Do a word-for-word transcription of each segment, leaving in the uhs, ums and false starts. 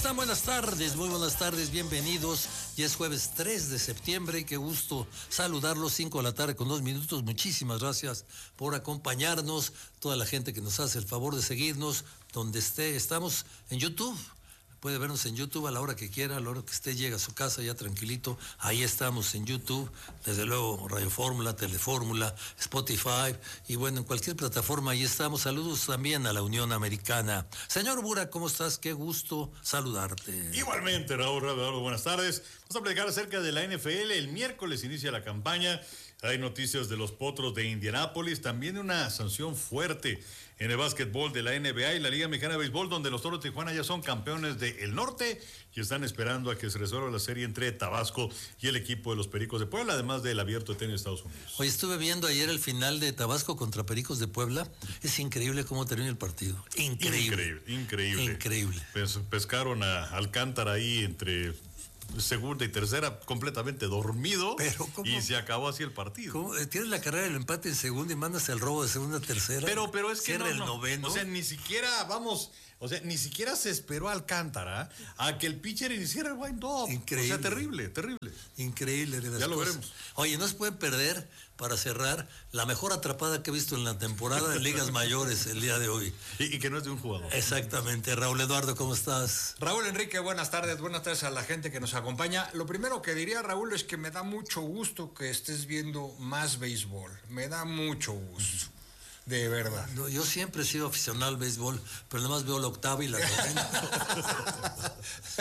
están? Buenas tardes, muy buenas tardes, bienvenidos. Ya es jueves tres de septiembre, qué gusto saludarlos, cinco de la tarde con dos minutos. Muchísimas gracias por acompañarnos, toda la gente que nos hace el favor de seguirnos donde esté. Estamos en YouTube. Puede vernos en YouTube a la hora que quiera, a la hora que usted llega a su casa ya tranquilito. Ahí estamos en YouTube, desde luego Radio Fórmula, Telefórmula, Spotify y bueno, en cualquier plataforma ahí estamos. Saludos también a la Unión Americana. Señor Bura, ¿cómo estás? Qué gusto saludarte. Igualmente, Raúl, Raúl, buenas tardes. Vamos a platicar acerca de la N F L. El miércoles inicia la campaña. Hay noticias de los Potros de Indianápolis, también una sanción fuerte en el básquetbol de la N B A y la Liga Mexicana de Béisbol, donde los Toros de Tijuana ya son campeones del norte y están esperando a que se resuelva la serie entre Tabasco y el equipo de los Pericos de Puebla, además del abierto de tenis de Estados Unidos. Hoy estuve viendo ayer el final de Tabasco contra Pericos de Puebla. Es increíble cómo termina el partido. Increíble. Increíble, increíble. Increíble. Pues, pescaron a Alcántara ahí entre segunda y tercera completamente dormido. Pero ¿cómo? Y se acabó así el partido. ¿Cómo? Tienes la carrera del empate en segunda y mandas el robo de segunda a tercera. Pero, pero es que cierra no, el no. noveno. O sea, ni siquiera, vamos, o sea, ni siquiera se esperó a Alcántara a que el pitcher iniciara el wind-up. Increíble. O sea, terrible, terrible. Increíble de las Ya lo cosas. veremos. Oye, no se pueden perder, para cerrar, la mejor atrapada que he visto en la temporada de ligas mayores el día de hoy. Y, y que no es de un jugador. Exactamente. Raúl Eduardo, ¿cómo estás? Raúl Enrique, buenas tardes, buenas tardes a la gente que nos acompaña. Lo primero que diría, Raúl, es que me da mucho gusto que estés viendo más béisbol. Me da mucho gusto, de verdad. No, yo siempre he sido aficionado al béisbol, pero nada más veo la octava y la novena.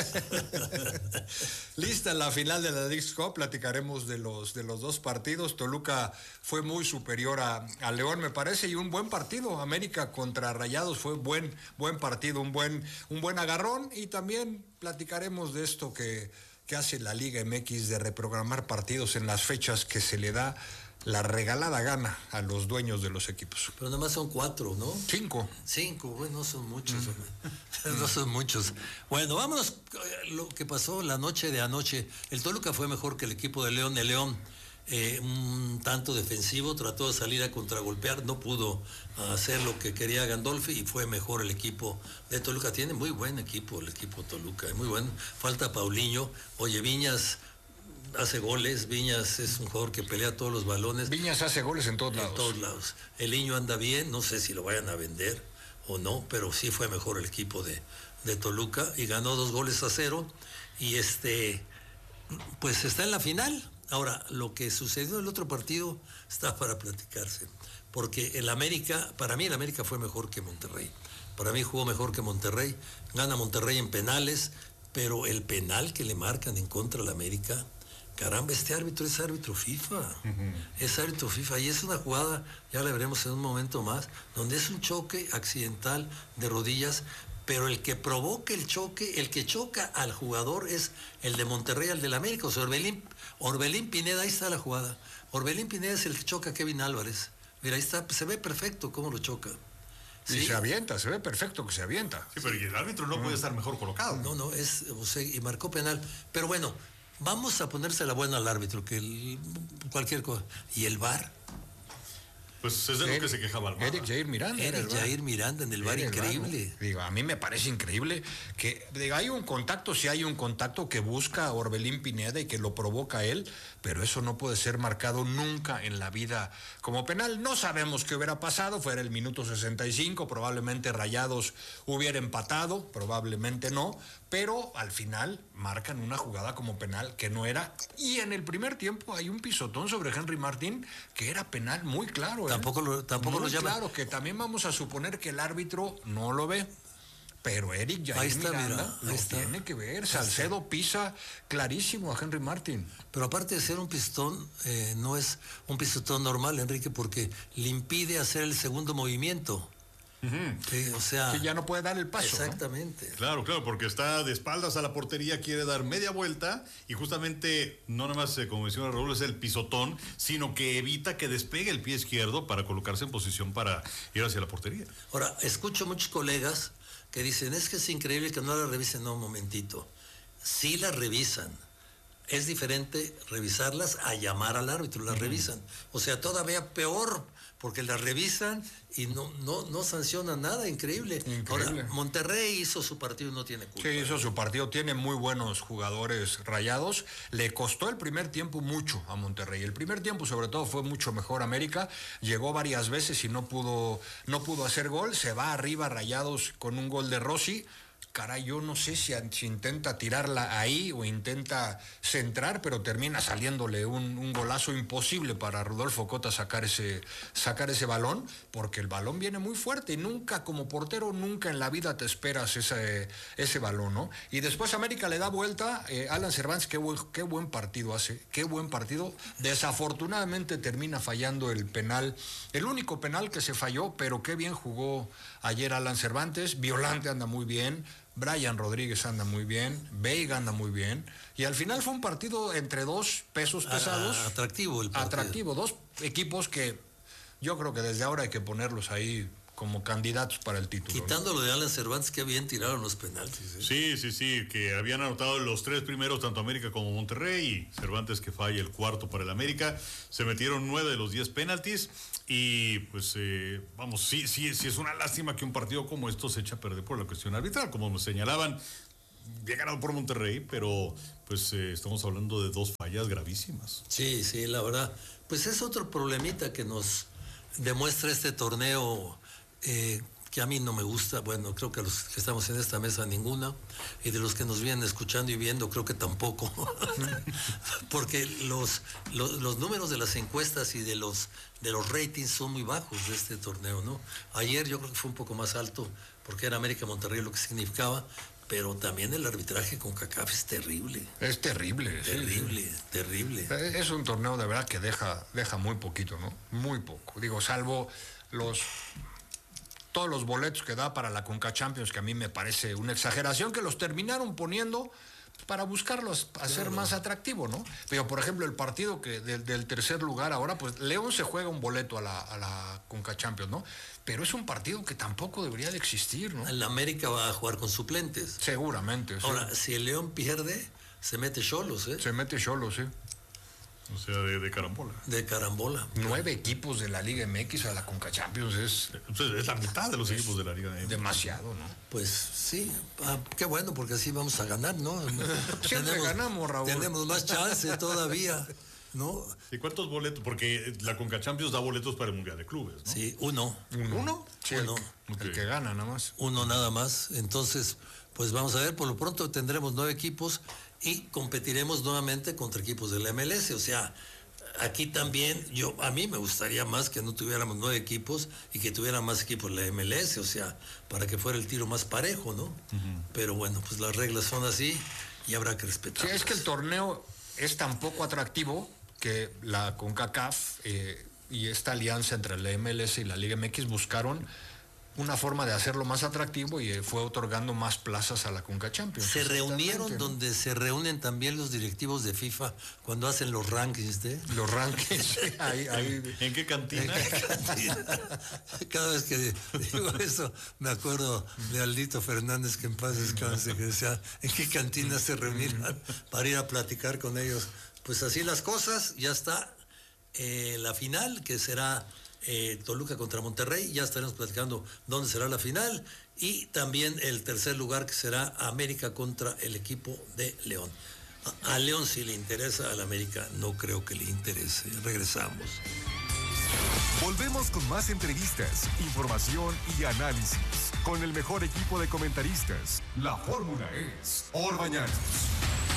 Lista la final de la Leagues Cup, platicaremos de los, de los dos partidos. Toluca fue muy superior a, a León, me parece, y un buen partido. América contra Rayados fue buen, buen partido, un buen, un buen agarrón, y también platicaremos de esto que, que hace la Liga M X de reprogramar partidos en las fechas que se le da la regalada gana a los dueños de los equipos. Pero nada más son cuatro, ¿no? Cinco. Cinco, bueno, no son muchos, mm. no son muchos. Bueno, vámonos a lo que pasó la noche de anoche. El Toluca fue mejor que el equipo de León. El León, eh, un tanto defensivo, trató de salir a contragolpear, no pudo hacer lo que quería Gandolfi y fue mejor el equipo de Toluca. Tiene muy buen equipo el equipo Toluca, muy bueno. Falta Paulinho. Oye, Viñas hace goles, Viñas es un jugador que pelea todos los balones. Viñas hace goles en todos lados. En todos lados. El niño anda bien, no sé si lo vayan a vender o no, pero sí fue mejor el equipo de, de Toluca y ganó dos goles a cero y este, pues está en la final. Ahora, lo que sucedió en el otro partido está para platicarse, porque el América, para mí el América fue mejor que Monterrey. Para mí jugó mejor que Monterrey, gana Monterrey en penales, pero el penal que le marcan en contra del América, caramba, este árbitro es árbitro FIFA, uh-huh. es árbitro FIFA y es una jugada, ya la veremos en un momento más, donde es un choque accidental de rodillas, pero el que provoca el choque, el que choca al jugador es el de Monterrey, al del América, o sea, Orbelín, Orbelín Pineda, ahí está la jugada, Orbelín Pineda es el que choca a Kevin Álvarez, mira, ahí está, se ve perfecto cómo lo choca. Sí. Y se avienta, se ve perfecto que se avienta. Sí, pero el árbitro no uh-huh. puede estar mejor colocado. No, no, es, o sea, y marcó penal, pero bueno, vamos a ponerse la buena al árbitro, que el, cualquier cosa. ¿Y el V A R? Pues es de lo que se quejaba el V A R. Eric Jair Miranda. Eric Jair Miranda en el V A R, increíble. El digo, a mí me parece increíble que digo, hay un contacto, sí hay un contacto que busca a Orbelín Pineda y que lo provoca él, pero eso no puede ser marcado nunca en la vida como penal. No sabemos qué hubiera pasado, fuera el minuto sesenta y cinco, probablemente Rayados hubiera empatado, probablemente no, pero al final marcan una jugada como penal que no era, y en el primer tiempo hay un pisotón sobre Henry Martín que era penal muy claro. ¿eh? Tampoco lo, tampoco muy lo llaman. Claro, que también vamos a suponer que el árbitro no lo ve, pero Eric Jair ahí está, Miranda mira, lo está. tiene que ver. Salcedo pisa clarísimo a Henry Martín. Pero aparte de ser un pistón, eh, no es un pisotón normal, Enrique, porque le impide hacer el segundo movimiento. Uh-huh. Sí, o sea, que ya no puede dar el paso. Exactamente. ¿no? Claro, claro, porque está de espaldas a la portería, quiere dar media vuelta y justamente no nada más, eh, como menciona Raúl, es el pisotón, sino que evita que despegue el pie izquierdo para colocarse en posición para ir hacia la portería. Ahora, escucho muchos colegas que dicen, es que es increíble que no la revisen. No, un momentito. Sí la revisan. Es diferente revisarlas a llamar al árbitro, las uh-huh. revisan. O sea, todavía peor, porque la revisan y no, no, no sancionan nada, increíble. Increíble. Ahora, Monterrey hizo su partido y no tiene culpa. Sí, hizo su partido, tiene muy buenos jugadores Rayados. Le costó el primer tiempo mucho a Monterrey. El primer tiempo, sobre todo, fue mucho mejor América. Llegó varias veces y no pudo, no pudo hacer gol. Se va arriba Rayados con un gol de Rossi. Caray, yo no sé si, si intenta tirarla ahí o intenta centrar, pero termina saliéndole un, un golazo imposible para Rodolfo Cota sacar ese, sacar ese balón, porque el balón viene muy fuerte y nunca, como portero, nunca en la vida te esperas ese, ese balón, ¿no? Y después América le da vuelta, eh, Alan Cervantes, qué buen, qué buen partido hace, qué buen partido. Desafortunadamente termina fallando el penal, el único penal que se falló, pero qué bien jugó ayer Alan Cervantes. Violante anda muy bien, Brian Rodríguez anda muy bien, Veiga anda muy bien, y al final fue un partido entre dos pesos pesados. Ah, atractivo el partido. Atractivo, dos equipos que yo creo que desde ahora hay que ponerlos ahí como candidatos para el título. Quitando lo de Alan Cervantes, que bien tiraron los penaltis. ¿eh? Sí, sí, sí, que habían anotado los tres primeros, tanto América como Monterrey, y Cervantes que falla el cuarto para el América. Se metieron nueve de los diez penaltis, y pues, eh, vamos, sí, sí, sí es una lástima que un partido como esto se echa a perder por la cuestión arbitral, como me señalaban, bien ganado por Monterrey, pero pues eh, estamos hablando de dos fallas gravísimas. Sí, sí, la verdad. Pues es otro problemita que nos demuestra este torneo, eh, que a mí no me gusta. Bueno, creo que a los que estamos en esta mesa ninguna, y de los que nos vienen escuchando y viendo creo que tampoco, porque los, los, los números de las encuestas y de los, de los ratings son muy bajos de este torneo, ¿no? Ayer yo creo que fue un poco más alto, porque era América Monterrey lo que significaba, pero también el arbitraje con CONCACAF es terrible. Es terrible. Terrible, sí, sí. terrible. Es un torneo de verdad que deja, deja muy poquito, ¿no? Muy poco. Digo, salvo los todos los boletos que da para la Conca Champions, que a mí me parece una exageración, que los terminaron poniendo para buscarlos a ser claro. más atractivo, ¿no? Pero, por ejemplo, el partido que del, del tercer lugar ahora, pues León se juega un boleto a la, a la Conca Champions, ¿no? Pero es un partido que tampoco debería de existir, ¿no? El América va a jugar con suplentes. Seguramente, Ahora, sí. si el León pierde, se mete Xolos, ¿eh? Se mete Xolos, sí. O sea, de, de carambola. De carambola. Nueve equipos de la Liga M X a la Conca Champions es... Es la mitad de los equipos de la Liga M X. Demasiado, ¿no? Pues sí, ah, qué bueno, porque así vamos a ganar, ¿no? Siempre tenemos, ganamos, Raúl. Tenemos más chance todavía, ¿no? ¿Y cuántos boletos? Porque la Conca Champions da boletos para el Mundial de Clubes, ¿no? Sí, uno. ¿Uno? ¿Uno? Sí, uno. El, okay. el que gana nada más. Uno nada más. Entonces, pues vamos a ver, por lo pronto tendremos nueve equipos y competiremos nuevamente contra equipos de la M L S, o sea... Aquí también, yo a mí me gustaría más que no tuviéramos nueve equipos y que tuviera más equipos la M L S, o sea, para que fuera el tiro más parejo, ¿no? Uh-huh. Pero bueno, pues las reglas son así y habrá que respetarlas. Sí, es que el torneo es tan poco atractivo que la CONCACAF eh, y esta alianza entre la M L S y la Liga M X buscaron una forma de hacerlo más atractivo y fue otorgando más plazas a la Conca Champions. Se reunieron, ¿no? Donde se reúnen también los directivos de FIFA cuando hacen los rankings, ¿eh? Los rankings. ahí, ahí. ¿En qué cantina? ¿En qué cantina? Cada vez que digo eso, me acuerdo de Aldito Fernández, que en paz descanse, que decía, ¿en qué cantina se reunirán para ir a platicar con ellos? Pues así las cosas, ya está eh, la final, que será... Eh, Toluca contra Monterrey, ya estaremos platicando dónde será la final, y también el tercer lugar, que será América contra el equipo de León. A, a León sí le interesa, al América no creo que le interese. Regresamos. Volvemos con más entrevistas, información y análisis con el mejor equipo de comentaristas. La fórmula es Orbañanos.